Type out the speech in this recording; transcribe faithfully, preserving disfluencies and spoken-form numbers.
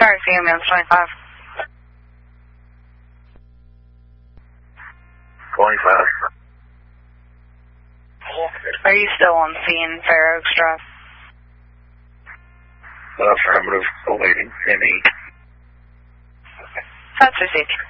Taxi ambulance twenty-five. twenty-five. Are you still on scene, Fair Oaks Drive? Affirmative, awaiting M E. That's received.